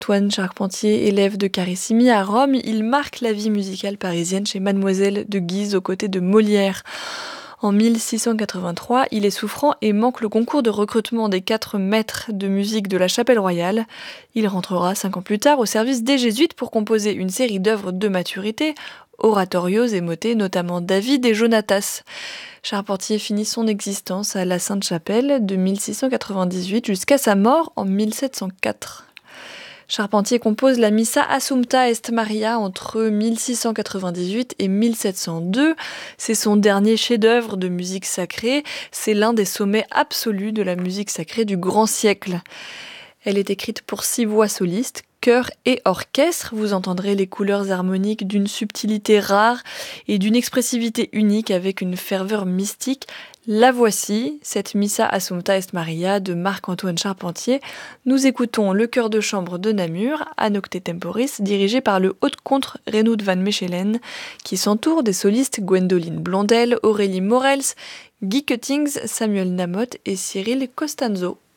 Antoine Charpentier, élève de Carissimi à Rome, il marque la vie musicale parisienne chez Mademoiselle de Guise aux côtés de Molière. En 1683, il est souffrant et manque le concours de recrutement des 4 maîtres de musique de la Chapelle Royale. Il rentrera 5 ans plus tard au service des Jésuites pour composer une série d'œuvres de maturité, oratorios et motets, notamment David et Jonatas. Charpentier finit son existence à la Sainte-Chapelle de 1698 jusqu'à sa mort en 1704. Charpentier compose la Missa Assumpta est Maria entre 1698 et 1702. C'est son dernier chef-d'œuvre de musique sacrée. C'est l'un des sommets absolus de la musique sacrée du grand siècle. Elle est écrite pour 6 voix solistes, chœur et orchestre. Vous entendrez les couleurs harmoniques d'une subtilité rare et d'une expressivité unique avec une ferveur mystique. La voici, cette Missa Assumpta est Maria de Marc-Antoine Charpentier. Nous écoutons le chœur de chambre de Namur, Anocte Temporis, dirigé par le haut-de-contre Renoud van Mechelen, qui s'entoure des solistes Gwendoline Blondel, Aurélie Morels, Guy Cuttings, Samuel Namotte et Cyril Costanzo.